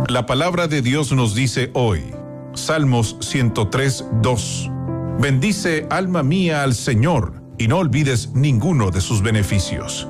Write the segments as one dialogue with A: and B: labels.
A: La palabra de Dios nos dice hoy, Salmos 103:2. Bendice, alma mía, al Señor, y no olvides ninguno de sus beneficios.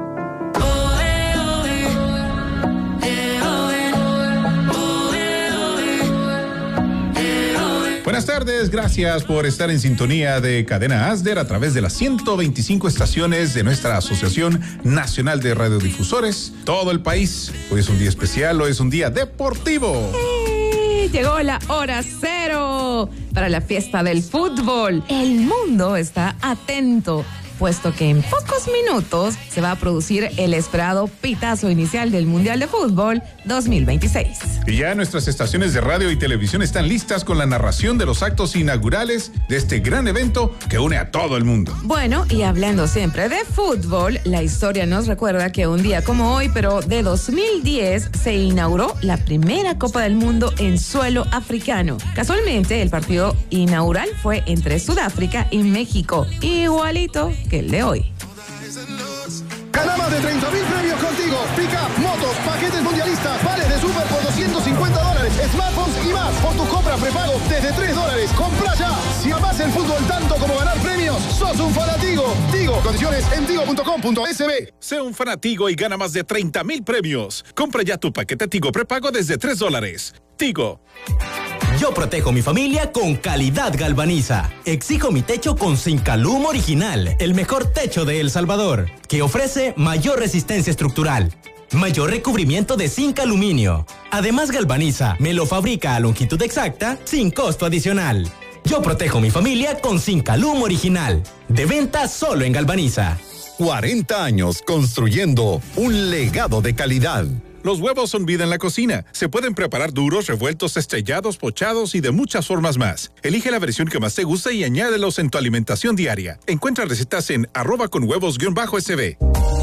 A: Buenas tardes, gracias por estar en sintonía de Cadena Asder a través de las 125 estaciones de nuestra Asociación Nacional de Radiodifusores. Todo el país. Hoy es un día especial, hoy es un día deportivo.
B: Llegó la hora cero para la fiesta del fútbol. El mundo está atento, puesto que en pocos minutos se va a producir el esperado pitazo inicial del Mundial de Fútbol 2026.
A: Y ya nuestras estaciones de radio y televisión están listas con la narración de los actos inaugurales de este gran evento que une a todo el mundo.
B: Bueno, y hablando siempre de fútbol, la historia nos recuerda que un día como hoy, pero de 2010, se inauguró la primera Copa del Mundo en suelo africano. Casualmente, el partido inaugural fue entre Sudáfrica y México, igualito que el de hoy.
C: Gana más de 30,000 premios contigo. Pica, motos, paquetes mundialistas, vales de super por $250, smartphones y más. Por tu compra prepago desde $3. Compra ya. Si amás el fútbol tanto como ganar premios, sos un fanatigo. Tigo, condiciones en tigo.com.sb.
A: Sé un fanatigo y gana más de 30,000 premios. Compra ya tu paquete Tigo prepago desde $3. Tigo.
D: Yo protejo mi familia con Calidad Galvaniza. Exijo mi techo con Zincalum Original, el mejor techo de El Salvador, que ofrece mayor resistencia estructural, mayor recubrimiento de zinc aluminio. Además, Galvaniza me lo fabrica a longitud exacta sin costo adicional. Yo protejo mi familia con Zincalum Original. De venta solo en Galvaniza.
E: 40 años construyendo un legado de calidad.
A: Los huevos son vida en la cocina. Se pueden preparar duros, revueltos, estrellados, pochados y de muchas formas más. Elige la versión que más te guste y añádelos en tu alimentación diaria. Encuentra recetas en @conhuevos_sb.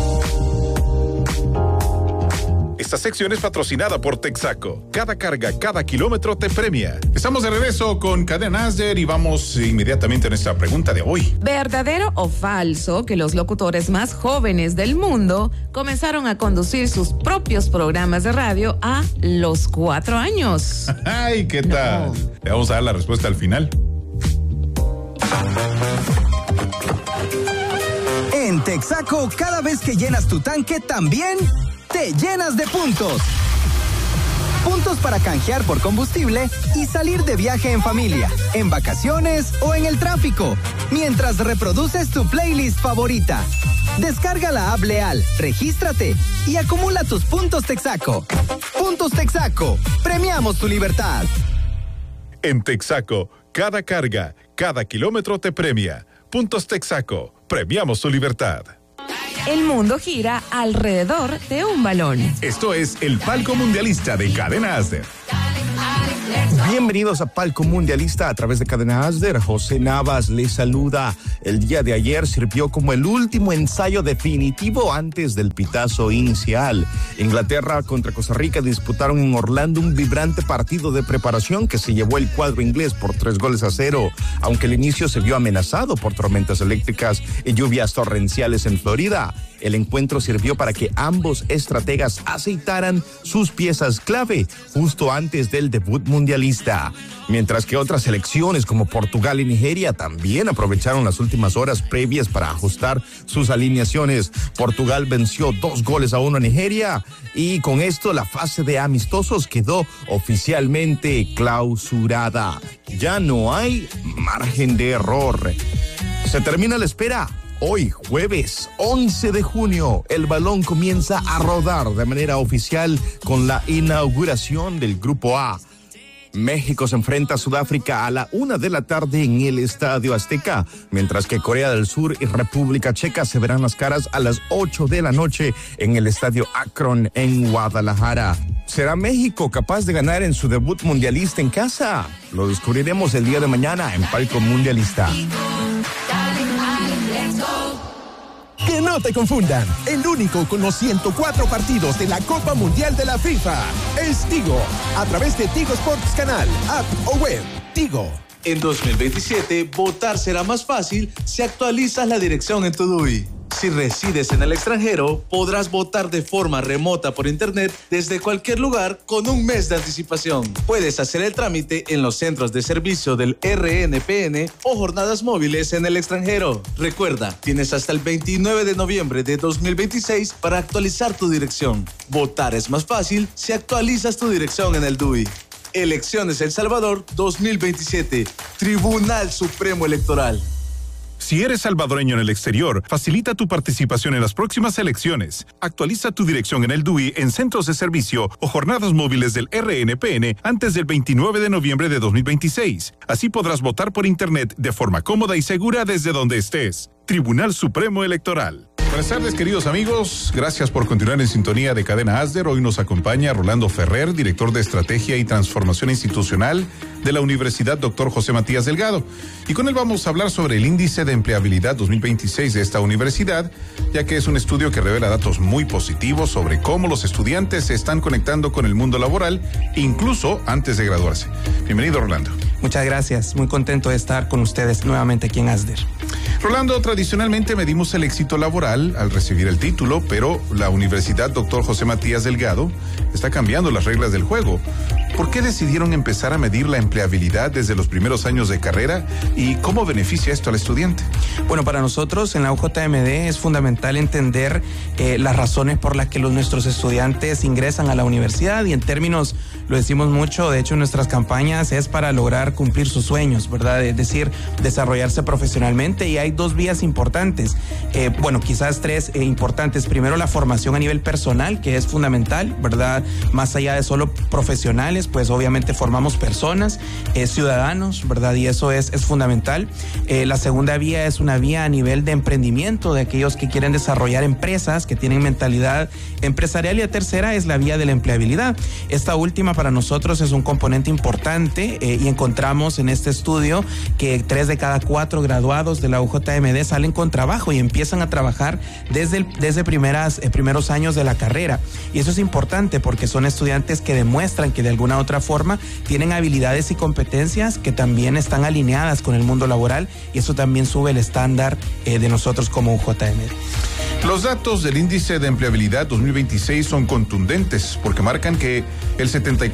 A: Esta sección es patrocinada por Texaco. Cada carga, cada kilómetro te premia. Estamos de regreso con Cadena Asder y vamos inmediatamente a nuestra pregunta de hoy.
B: ¿Verdadero o falso que los locutores más jóvenes del mundo comenzaron a conducir sus propios programas de radio a los 4 años?
A: Ay, ¿qué tal? No. Le vamos a dar la respuesta al final.
F: En Texaco, cada vez que llenas tu tanque, también te llenas de puntos. Puntos para canjear por combustible y salir de viaje en familia, en vacaciones o en el tráfico, mientras reproduces tu playlist favorita. Descarga la app Leal, regístrate y acumula tus puntos Texaco. Puntos Texaco, premiamos tu libertad.
A: En Texaco, cada carga, cada kilómetro te premia. Puntos Texaco, premiamos tu libertad.
B: El mundo gira alrededor de un balón.
A: Esto es el Palco Mundialista de Cadena Asder.
G: Bienvenidos a Palco Mundialista a través de Cadena Asder. José Navas les saluda. El día de ayer sirvió como el último ensayo definitivo antes del pitazo inicial. Inglaterra contra Costa Rica disputaron en Orlando un vibrante partido de preparación que se llevó el cuadro inglés por 3-0, aunque el inicio se vio amenazado por tormentas eléctricas y lluvias torrenciales en Florida. El encuentro sirvió para que ambos estrategas aceitaran sus piezas clave justo antes del debut mundialista, mientras que otras selecciones como Portugal y Nigeria también aprovecharon las últimas horas previas para ajustar sus alineaciones. Portugal venció 2-1 a Nigeria y con esto la fase de amistosos quedó oficialmente clausurada. Ya no hay margen de error. Se termina la espera. Hoy, jueves 11 de junio, el balón comienza a rodar de manera oficial con la inauguración del Grupo A. México se enfrenta a Sudáfrica a la 1 de la tarde en el Estadio Azteca, mientras que Corea del Sur y República Checa se verán las caras a las 8 de la noche en el Estadio Akron en Guadalajara. ¿Será México capaz de ganar en su debut mundialista en casa? Lo descubriremos el día de mañana en Palco Mundialista.
H: Que no te confundan, el único con los 104 partidos de la Copa Mundial de la FIFA es Tigo, a través de Tigo Sports Canal, app o web. Tigo.
I: En 2027, votar será más fácil si actualizas la dirección en tu DUI. Si resides en el extranjero, podrás votar de forma remota por internet desde cualquier lugar con un mes de anticipación. Puedes hacer el trámite en los centros de servicio del RNPN o jornadas móviles en el extranjero. Recuerda, tienes hasta el 29 de noviembre de 2026 para actualizar tu dirección. Votar es más fácil si actualizas tu dirección en el DUI. Elecciones El Salvador 2027. Tribunal Supremo Electoral.
A: Si eres salvadoreño en el exterior, facilita tu participación en las próximas elecciones. Actualiza tu dirección en el DUI en centros de servicio o jornadas móviles del RNPN antes del 29 de noviembre de 2026. Así podrás votar por internet de forma cómoda y segura desde donde estés. Tribunal Supremo Electoral. Buenas tardes, queridos amigos. Gracias por continuar en sintonía de Cadena Asder. Hoy nos acompaña Rolando Ferrer, director de Estrategia y Transformación Institucional de la Universidad Dr. José Matías Delgado. Y con él vamos a hablar sobre el Índice de Empleabilidad 2026 de esta universidad, ya que es un estudio que revela datos muy positivos sobre cómo los estudiantes se están conectando con el mundo laboral, incluso antes de graduarse. Bienvenido, Rolando.
J: Muchas gracias. Muy contento de estar con ustedes nuevamente aquí en Asder.
A: Rolando, tradicionalmente medimos el éxito laboral al recibir el título, pero la Universidad Dr. José Matías Delgado está cambiando las reglas del juego. ¿Por qué decidieron empezar a medir la empleabilidad desde los primeros años de carrera y cómo beneficia esto al estudiante?
J: Bueno, para nosotros en la UJMD es fundamental entender las razones por las que nuestros estudiantes ingresan a la universidad, y en términos, lo decimos mucho, de hecho en nuestras campañas es para lograr cumplir sus sueños, ¿verdad? Es decir, desarrollarse profesionalmente, y hay dos vías importantes, quizás tres importantes. Primero, la formación a nivel personal, que es fundamental, ¿verdad? Más allá de solo profesionales, pues obviamente formamos personas, ciudadanos, ¿verdad? Y eso es fundamental. La segunda vía es una vía a nivel de emprendimiento, de aquellos que quieren desarrollar empresas, que tienen mentalidad empresarial, y la tercera es la vía de la empleabilidad. Esta última para nosotros es un componente importante, y encontramos en este estudio que 3 de cada 4 graduados de la UJMD salen con trabajo y empiezan a trabajar desde primeros años de la carrera. Y eso es importante porque son estudiantes que demuestran que de alguna otra forma tienen habilidades y competencias que también están alineadas con el mundo laboral, y eso también sube el estándar de nosotros como UJMD.
A: Los datos del Índice de Empleabilidad 2026 son contundentes porque marcan que el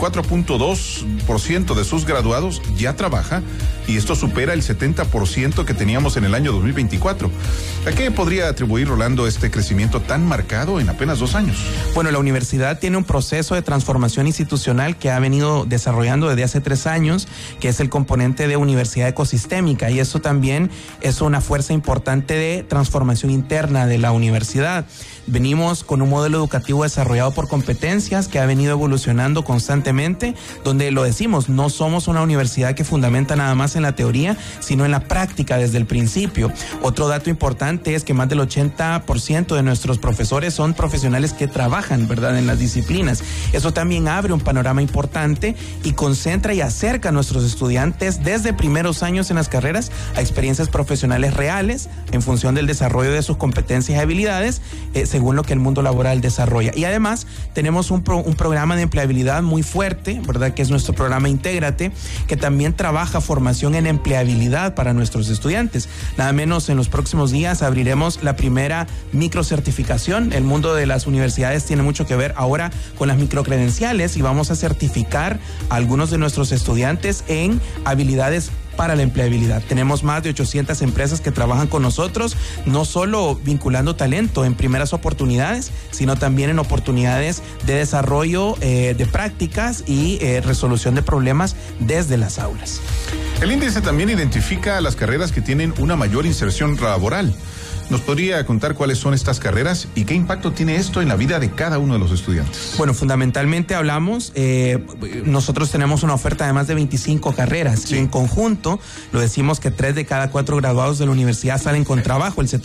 A: 74.2% de sus graduados ya trabaja, y esto supera el 70% que teníamos en el año 2024. ¿A qué podría atribuir, Rolando, este crecimiento tan marcado en apenas 2 años?
J: Bueno, la universidad tiene un proceso de transformación institucional que ha venido desarrollando desde hace 3 años, que es el componente de universidad ecosistémica, y eso también es una fuerza importante de transformación interna de la universidad. Venimos con un modelo educativo desarrollado por competencias que ha venido evolucionando constantemente, donde lo decimos, no somos una universidad que fundamenta nada más en la teoría, sino en la práctica desde el principio. Otro dato importante es que más del 80% de nuestros profesores son profesionales que trabajan, ¿verdad?, en las disciplinas. Eso también abre un panorama importante y concentra y acerca a nuestros estudiantes desde primeros años en las carreras a experiencias profesionales reales en función del desarrollo de sus competencias y habilidades, según lo que el mundo laboral desarrolla. Y además tenemos un programa de empleabilidad muy fuerte, ¿verdad?, que es nuestro programa Intégrate, que también trabaja formación en empleabilidad para nuestros estudiantes. Nada menos, en los próximos días abriremos la primera microcertificación. El mundo de las universidades tiene mucho que ver ahora con las microcredenciales, y vamos a certificar a algunos de nuestros estudiantes en habilidades para la empleabilidad. Tenemos más de 800 empresas que trabajan con nosotros, no solo vinculando talento en primeras oportunidades, sino también en oportunidades de desarrollo de prácticas y resolución de problemas desde las aulas.
A: El índice también identifica las carreras que tienen una mayor inserción laboral. ¿Nos podría contar cuáles son estas carreras y qué impacto tiene esto en la vida de cada uno de los estudiantes?
J: Bueno, fundamentalmente hablamos, nosotros tenemos una oferta de más de 25 carreras, sí, y en conjunto lo decimos que 3 de cada 4 graduados de la universidad salen con trabajo. El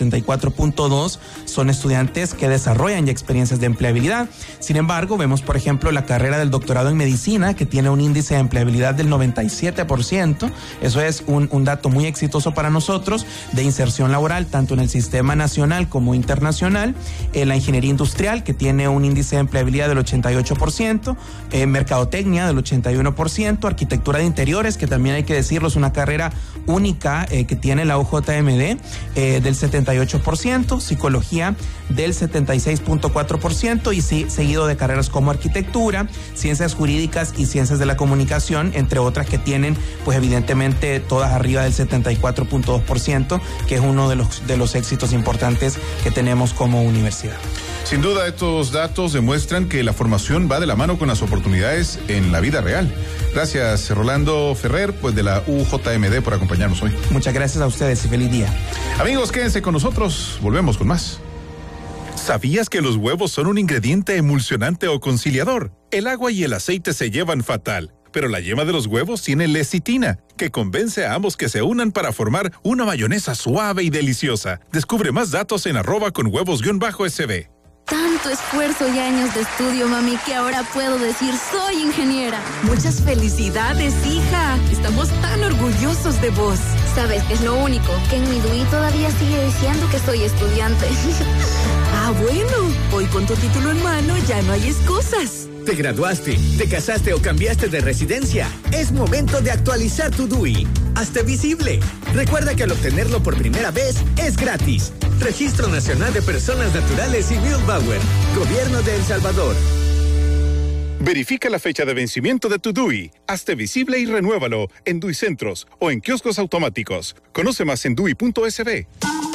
J: 74.2 son estudiantes que desarrollan ya experiencias de empleabilidad. Sin embargo, vemos, por ejemplo, la carrera del doctorado en medicina, que tiene un índice de empleabilidad del 97%. Eso es un dato muy exitoso para nosotros de inserción laboral, tanto en el sistema sistema nacional como internacional, la ingeniería industrial, que tiene un índice de empleabilidad del 88%, mercadotecnia del 81%, arquitectura de interiores, que también hay que decirlo, es una carrera única que tiene la UJMD, del 78%, psicología del 76.4% y seguido de carreras como arquitectura, ciencias jurídicas y ciencias de la comunicación, entre otras que tienen, pues evidentemente todas arriba del 74.2%, que es uno de los éxitos importantes que tenemos como universidad.
A: Sin duda, estos datos demuestran que la formación va de la mano con las oportunidades en la vida real. Gracias, Rolando Ferrer, pues de la UJMD, por acompañarnos hoy.
J: Muchas gracias a ustedes y feliz día.
A: Amigos, quédense con nosotros. Volvemos con más.
E: ¿Sabías que los huevos son un ingrediente emulsionante o conciliador? El agua y el aceite se llevan fatal, pero la yema de los huevos tiene lecitina, que convence a ambos que se unan para formar una mayonesa suave y deliciosa. Descubre más datos en @conhuevos_SB.
K: Tanto esfuerzo y años de estudio, mami, que ahora puedo decir soy ingeniera.
L: Muchas felicidades, hija. Estamos tan orgullosos de vos.
K: ¿Sabes qué es lo único? Que en mi DUI todavía sigue diciendo que soy estudiante.
L: Ah, bueno. Hoy con tu título en mano ya no hay excusas.
M: ¿Te graduaste, te casaste o cambiaste de residencia? Es momento de actualizar tu DUI. Hazte visible. Recuerda que al obtenerlo por primera vez es gratis. Registro Nacional de Personas Naturales y Milbauer. Gobierno de El Salvador.
E: Verifica la fecha de vencimiento de tu DUI. Hazte visible y renuévalo en DUI Centros o en kioscos automáticos. Conoce más en DUI.sb.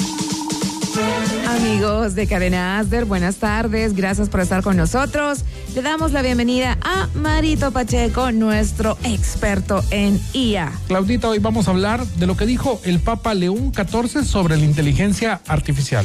B: Amigos de Cadena Asder, buenas tardes, gracias por estar con nosotros. Le damos la bienvenida a Marito Pacheco, nuestro experto en IA.
N: Claudita, hoy vamos a hablar de lo que dijo el Papa León XIV sobre la inteligencia artificial.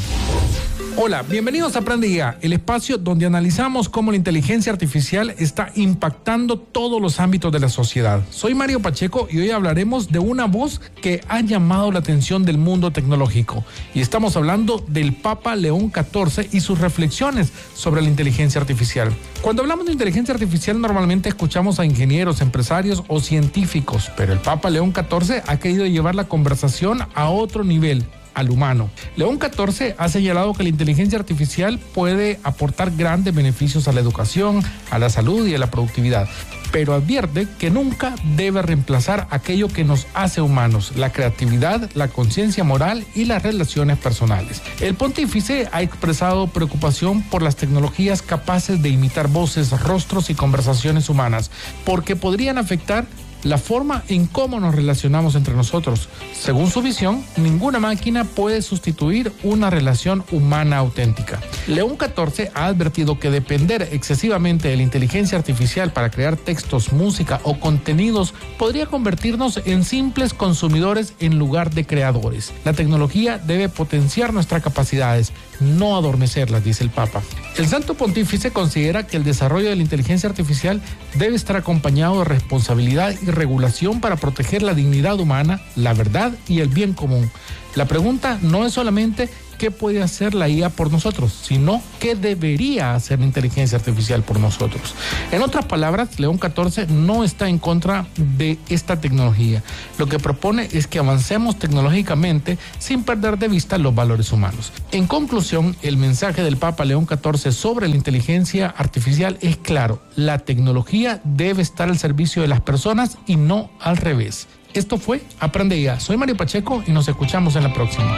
N: Hola, bienvenidos a Aprende IA, el espacio donde analizamos cómo la inteligencia artificial está impactando todos los ámbitos de la sociedad. Soy Mario Pacheco y hoy hablaremos de una voz que ha llamado la atención del mundo tecnológico. Y estamos hablando del Papa León XIV y sus reflexiones sobre la inteligencia artificial. Cuando hablamos de inteligencia artificial normalmente escuchamos a ingenieros, empresarios o científicos, pero el Papa León XIV ha querido llevar la conversación a otro nivel, al humano. León XIV ha señalado que la inteligencia artificial puede aportar grandes beneficios a la educación, a la salud y a la productividad, pero advierte que nunca debe reemplazar aquello que nos hace humanos: la creatividad, la conciencia moral y las relaciones personales. El pontífice ha expresado preocupación por las tecnologías capaces de imitar voces, rostros y conversaciones humanas, porque podrían afectar la forma en cómo nos relacionamos entre nosotros. Según su visión, ninguna máquina puede sustituir una relación humana auténtica. León XIV ha advertido que depender excesivamente de la inteligencia artificial para crear textos, música o contenidos podría convertirnos en simples consumidores en lugar de creadores. La tecnología debe potenciar nuestras capacidades, no adormecerlas, dice el Papa. El Santo Pontífice considera que el desarrollo de la inteligencia artificial debe estar acompañado de responsabilidad y regulación para proteger la dignidad humana, la verdad y el bien común. La pregunta no es solamente qué puede hacer la IA por nosotros, sino qué debería hacer la inteligencia artificial por nosotros. En otras palabras, León XIV no está en contra de esta tecnología. Lo que propone es que avancemos tecnológicamente sin perder de vista los valores humanos. En conclusión, el mensaje del Papa León XIV sobre la inteligencia artificial es claro: la tecnología debe estar al servicio de las personas y no al revés. Esto fue Aprende IA. Soy Mario Pacheco y nos escuchamos en la próxima.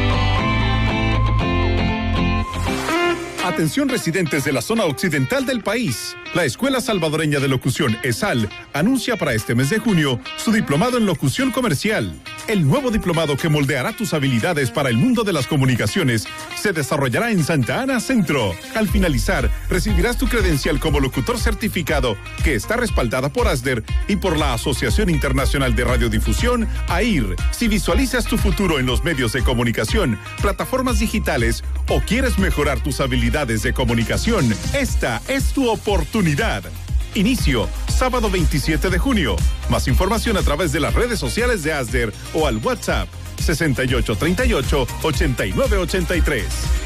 E: Atención residentes de la zona occidental del país. La Escuela Salvadoreña de Locución, ESAL, anuncia para este mes de junio su diplomado en locución comercial. El nuevo diplomado que moldeará tus habilidades para el mundo de las comunicaciones se desarrollará en Santa Ana Centro. Al finalizar, recibirás tu credencial como locutor certificado, que está respaldada por ASDER y por la Asociación Internacional de Radiodifusión, AIR. Si visualizas tu futuro en los medios de comunicación, plataformas digitales o quieres mejorar tus habilidades de comunicación, esta es tu oportunidad. Inicio, sábado 27 de junio. Más información a través de las redes sociales de ASDER o al WhatsApp 6838-8983.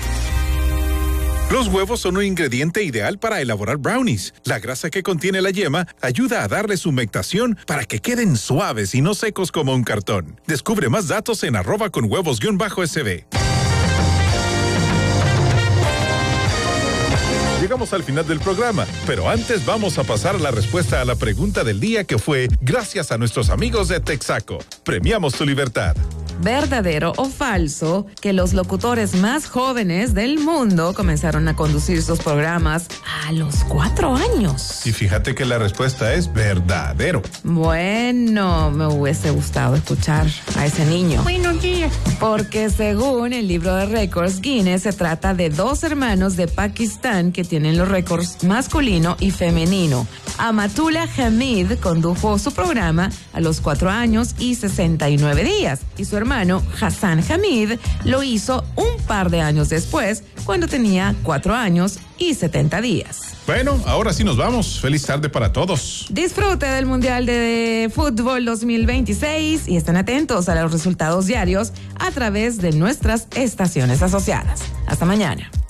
E: Los huevos son un ingrediente ideal para elaborar brownies. La grasa que contiene la yema ayuda a darles humectación para que queden suaves y no secos como un cartón. Descubre más datos en @conhuevos_SB. llegamos al final del programa, pero antes vamos a pasar a la respuesta a la pregunta del día, que fue gracias a nuestros amigos de Texaco. Premiamos tu libertad.
B: ¿Verdadero o falso que los locutores más jóvenes del mundo comenzaron a conducir sus programas a los 4 años?
A: Y fíjate que la respuesta es verdadero.
B: Bueno, me hubiese gustado escuchar a ese niño.
O: Buenos días.
B: Porque según el libro de récords Guinness, se trata de 2 hermanos de Pakistán que tienen los récords masculino y femenino. Amatullah Hamid condujo su programa a los 4 años y 69 días. Y su hermano Hassan Hamid lo hizo un par de años después, cuando tenía 4 años y 70 días.
A: Bueno, ahora sí nos vamos. Feliz tarde para todos.
B: Disfrute del Mundial de Fútbol 2026 y estén atentos a los resultados diarios a través de nuestras estaciones asociadas. Hasta mañana.